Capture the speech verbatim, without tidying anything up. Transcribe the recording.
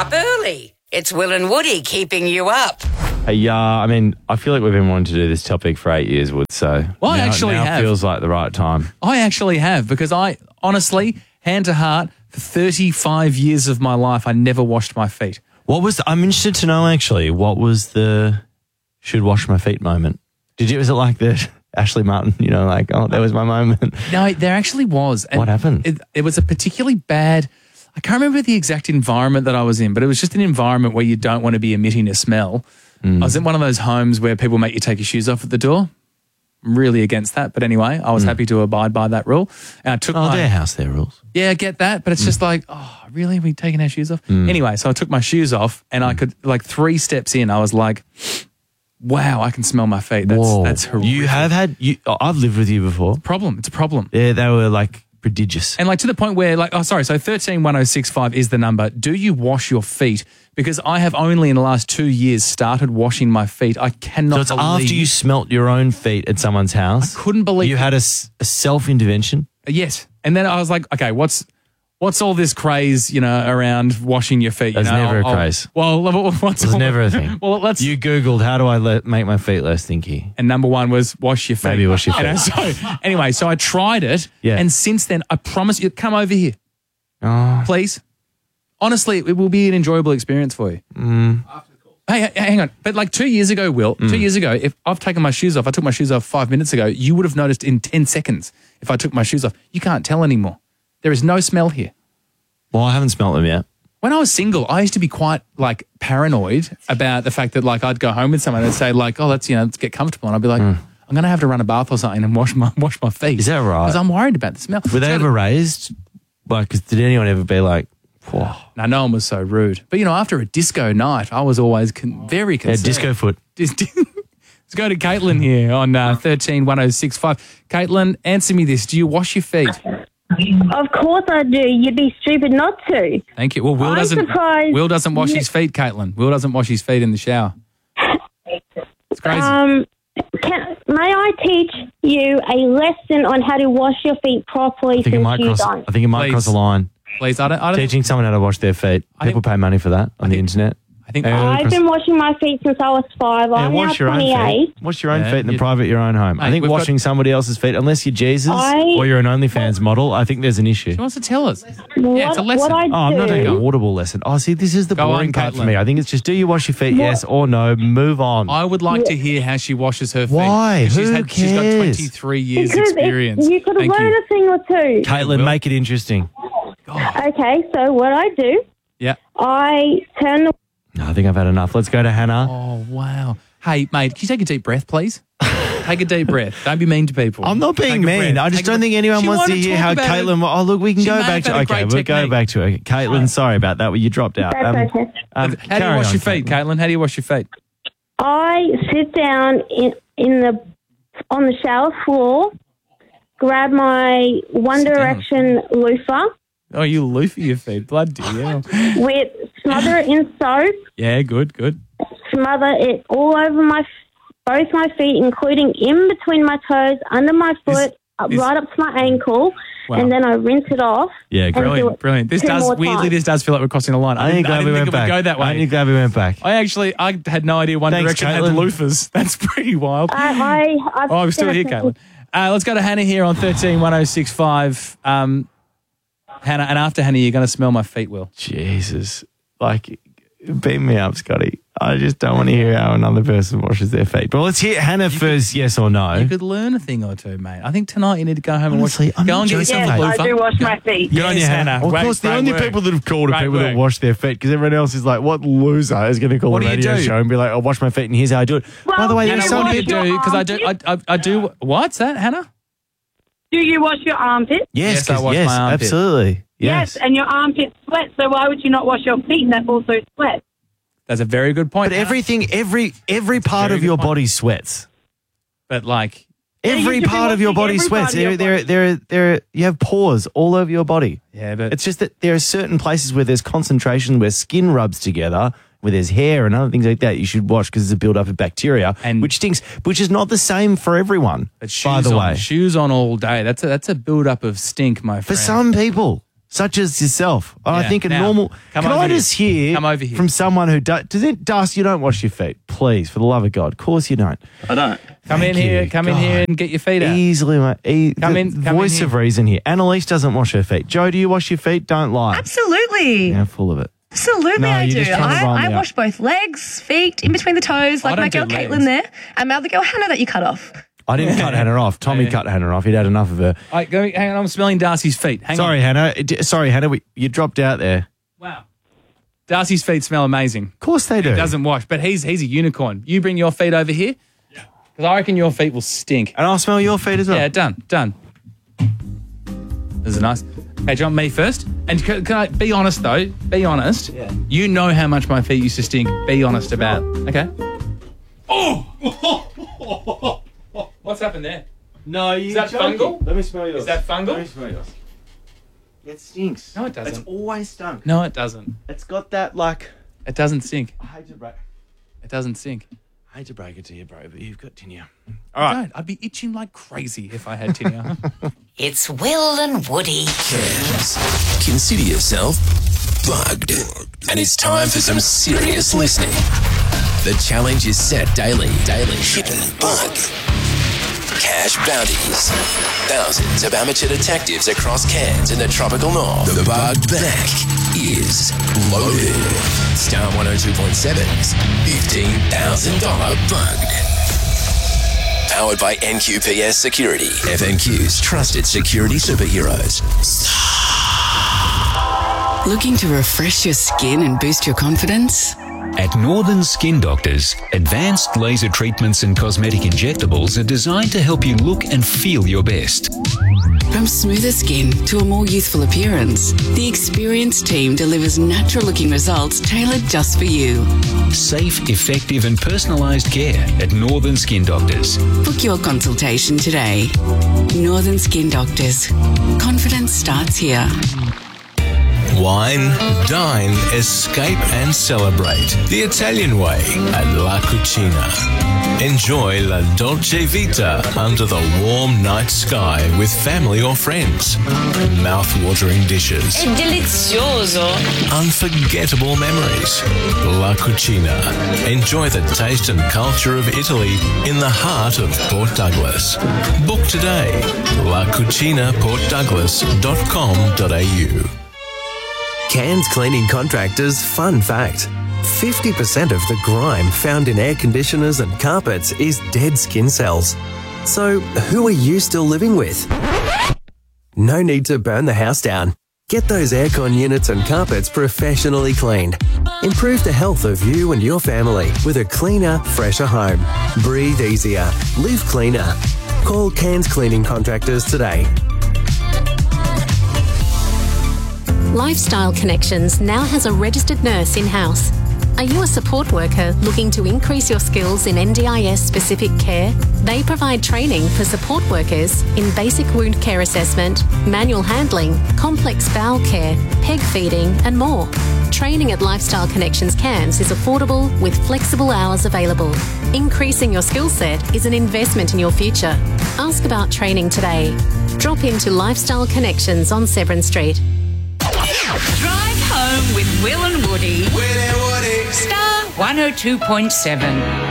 up early. It's Will and Woody keeping you up. Hey, uh, I mean, I feel like we've been wanting to do this topic for eight years, Wood, so Well, I now, actually now have. feels like the right time. I actually have, because I, honestly, hand to heart, for thirty-five years of my life, I never washed my feet. What was, I'm interested to know, actually, what was the should wash my feet moment? Did you, was it like the Ashley Martin, you know, like, oh, that was my moment? No, there actually was. And What happened? It, it was a particularly bad, I can't remember the exact environment that I was in, but it was just an environment where you don't want to be emitting a smell. Mm. I was in one of those homes where people make you take your shoes off at the door. I'm really against that. But anyway, I was mm. happy to abide by that rule. And I took oh, my, their house, their rules. Yeah, I get that. But it's mm. just like, oh, really? Are we taking our shoes off? Mm. Anyway, so I took my shoes off and mm. I could, like three steps in, I was like, wow, I can smell my feet. That's, Whoa. that's horrific. You have had, you, oh, I've lived with you before. Problem. It's a problem. Yeah, they were like prodigious. And like to the point where like, oh, sorry, so thirteen one oh six five is the number. Do you wash your feet? Because I have only in the last two years started washing my feet. I cannot So it's believe. after you smelt your own feet at someone's house. I couldn't believe You it. had a, s- a self-intervention. Yes. And then I was like, okay, what's what's all this craze, you know, around washing your feet? There's you know? never a I'll- craze. Well, what's There's all- never a thing. Well, let's. You Googled, how do I let, make my feet less stinky? And number one was wash your feet. Maybe wash your feet. And so, anyway, so I tried it. Yeah. And since then, I promise you, come over here, Oh. please. Honestly, it will be an enjoyable experience for you. Mm. Hey, hey, hang on. But like two years ago, Will, Mm. two years ago, if I've taken my shoes off, I took my shoes off five minutes ago, you would have noticed in ten seconds if I took my shoes off. You can't tell anymore. There is no smell here. Well, I haven't smelt them yet. When I was single, I used to be quite like paranoid about the fact that like I'd go home with someone and say like, oh, let's, you know, let's get comfortable. And I'd be like, I'm going to have to run a bath or something and wash my wash my feet. Is that right? Because I'm worried about the smell. Were they So- ever raised? Like, 'cause did anyone ever be like, whoa. No, no one was so rude. But, you know, after a disco night, I was always con- very Yeah, concerned. disco foot. Dis- Let's go to Caitlin here on uh, thirteen one oh six five. Caitlin, answer me this. Do you wash your feet? Of course I do. You'd be stupid not to. Thank you. Well, Will I'm doesn't surprised Will doesn't wash you- his feet, Caitlin. Will doesn't wash his feet in the shower. It's crazy. Um, can, may I teach you a lesson on how to wash your feet properly I think it since might you cross, don't? I think it might Please. cross a line. Please, I don't. I don't Teaching someone how to wash their feet. I People think- pay money for that on the think- internet. I think. Yeah. I've been washing my feet since I was five. Yeah, I'm now wash your own twenty-eight. feet. Wash your own Yeah, feet in the you- private, your own home. I Mate, think we've got- washing somebody else's feet, unless you're Jesus I- or you're an OnlyFans model, I think there's an issue. She wants to tell us. What, Yeah, it's a lesson. what I Oh, I'm not doing a do, audible lesson. Oh, see, this is the Go boring on, part for Caitlin. me. I think it's just, do you wash your feet? Yes or no? Move on. I would like to hear how she washes her feet. Why? She's Who had. She's got cares? twenty-three years because experience. if you could Thank learn you. a thing or two. Caitlin, Will. make it interesting. Okay, so what I do, Yeah. I turn the No, I think I've had enough. Let's go to Hannah. Oh wow. Hey, mate, can you take a deep breath, please? Take a deep breath. Don't be mean to people. I'm not being Take a mean. breath. I just Take a don't breath. think anyone She wants to wanted hear talk how about it. Caitlin. Oh, look, we can She go may back have to. had a Okay, great we'll go technique. back to it. Caitlin, sorry about that. Well, you dropped out. That's Um, okay. um, How do you carry wash on, your feet, Caitlin? How do you wash your feet? I sit down in in the on the shower floor, grab my One Sit down. Direction loofah, Oh, you loofah your feet. Bloody hell. with smother it in soap, Yeah, good, good. smother it all over my both my feet, including in between my toes, under my foot, up, is- right up to my ankle, Wow. and then I rinse it off. Yeah, and do Brilliant, it brilliant. This two does more weirdly, times. this does feel like we're crossing a line. I I think didn't, I glad we didn't went think it back. would go that way. I think glad we went back. I actually, I had no idea One Thanks, Direction had Caitlin. loofahs. That's pretty wild. I, I, I've Oh, I'm still here, Caitlin. Uh, let's go to Hannah here on thirteen one oh six five. Um, Hannah, and after Hannah, you're going to smell my feet, Will. Jesus, like, beat me up, Scotty. I just don't want to hear how another person washes their feet. But let's hear Hannah first. Yes or no? You could learn a thing or two, mate. I think tonight you need to go home Honestly, and watch. I'm Go not and get joking, yourself a mate. loofah. I do wash my feet. Good on you, Yes, Hannah. Well, of Great- course, the great only work. people that have called are Great people that work. wash their feet, because everyone else is like, what loser is going to call What a do you radio do? show and be like, I'll wash my feet and here's how I do it. Well, By the way, you Hannah, there's know some what do you people... do? Because I do, I, I, I do. What's that, Hannah? Do you wash your armpits? Yes, Yes, I 'cause- wash yes, my armpit. absolutely. Yes. and your armpits sweat, so why would you not wash your feet and that also sweat? That's a very good point. But Hannah. everything, every every part very of good your point. body sweats. But like, Yeah, you Every should be part of your washing body every sweats. part of your There, there, body. there, there. You have pores all over your body. yeah, but It's just that there are certain places where there's concentration where skin rubs together, where there's hair and other things like that. You should wash because it's a build up of bacteria, And- which stinks. Which is not the same for everyone. but shoes by the on, way, shoes on all day. That's a that's a build up of stink, my friend. for some people, such as yourself. I Yeah, think a now, normal. come Can over I here. just hear Come over here. from someone who does? Does it, Dust? You don't wash your feet, please, for the love of God. Of course you don't. I don't. Come Thank in here. you. Come in God. here and get your feet out. Easily, mate. E- Come the in- come in voice here. of reason here. Annalise doesn't wash her feet. Joe, do you wash your feet? Don't lie. Absolutely. Yeah, full of it. Absolutely, No, I you're do. just trying to I, roll me I up. wash both legs, feet, in between the toes, like I my don't girl do Caitlin legs. there, and my other girl Hannah that you cut off. I didn't cut Hannah off. Tommy Yeah. cut Hannah off. He'd had enough of her. All right, go, hang on. I'm smelling Darcy's feet. Hang Sorry, Hannah. It- Sorry, Hannah. We, you dropped out there. on. Wow. Darcy's feet smell amazing. Of course they do. Doesn't wash, but he's he's a unicorn. You bring your feet over here. Yeah. Because I reckon your feet will stink. And I'll smell your feet as well. Yeah, done, done. This is nice. Hey, do you want me first? And can, can I be honest though? Be honest. Yeah. You know how much my feet used to stink. Be honest about. Okay. Oh! What's happened there? No, you Is that joking. fungal? Let me smell yours. Is that fungal? Let me smell yours. It stinks. No, it doesn't. It's always stunk. No, it doesn't. It's got that, like... It doesn't stink. I hate to break, It doesn't stink. I hate to break it to you, bro, but you've got tinea. All right. Don't. I'd be itching like crazy if I had tinea. It's Will and Woody. Cams. Consider yourself bugged. And it's time for some serious listening. The challenge is set daily. Daily. Hidden bug. Cash bounties. Thousands of amateur detectives across Cairns and the tropical north. The bugged back is loaded. Star one oh two point seven's fifteen thousand dollars bugged. Powered by N Q P S Security. F N Q's trusted security superheroes. Looking to refresh your skin and boost your confidence? At Northern Skin Doctors, advanced laser treatments and cosmetic injectables are designed to help you look and feel your best. From smoother skin to a more youthful appearance, the experienced team delivers natural-looking results tailored just for you. Safe, effective and personalised care at Northern Skin Doctors. Book your consultation today. Northern Skin Doctors. Confidence starts here. Wine, dine, escape and celebrate the Italian way at La Cucina. Enjoy La Dolce Vita under the warm night sky with family or friends. Mouth-watering dishes. È delizioso. Unforgettable memories. La Cucina. Enjoy the taste and culture of Italy in the heart of Port Douglas. Book today. la cucina port douglas dot com dot a u. Cairns Cleaning Contractors fun fact. fifty percent of the grime found in air conditioners and carpets is dead skin cells. So, who are you still living with? No need to burn the house down. Get those aircon units and carpets professionally cleaned. Improve the health of you and your family with a cleaner, fresher home. Breathe easier. Live cleaner. Call Cairns Cleaning Contractors today. Lifestyle Connections now has a registered nurse in-house. Are you a support worker looking to increase your skills in N D I S-specific care? They provide training for support workers in basic wound care assessment, manual handling, complex bowel care, peg feeding and more. Training at Lifestyle Connections Cairns is affordable with flexible hours available. Increasing your skill set is an investment in your future. Ask about training today. Drop into Lifestyle Connections on Severn Street. Drive home with Will and Woody. Will and Woody. Star one oh two point seven.